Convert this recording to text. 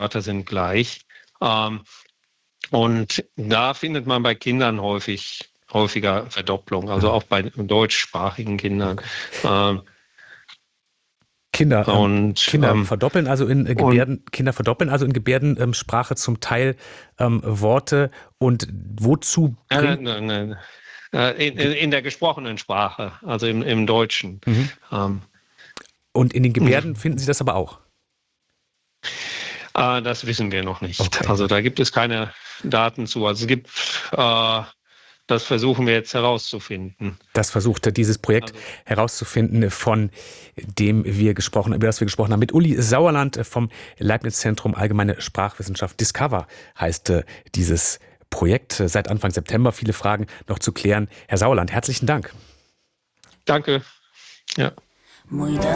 Wörter sind gleich. Und da findet man bei Kindern häufiger Verdopplung, also auch bei deutschsprachigen Kindern. Kinder verdoppeln also in Gebärdensprache zum Teil Worte, und wozu bringt... In der gesprochenen Sprache, also im Deutschen. Und in den Gebärden finden Sie das aber auch? Das wissen wir noch nicht. Okay. Also da gibt es keine Daten zu. Also es gibt, das versuchen wir jetzt herauszufinden. Das versucht dieses Projekt herauszufinden, über das wir gesprochen haben, mit Uli Sauerland vom Leibniz-Zentrum Allgemeine Sprachwissenschaft. Discover heißt dieses Projekt, seit Anfang September. Viele Fragen noch zu klären. Herr Sauerland, herzlichen Dank. Danke. Ja.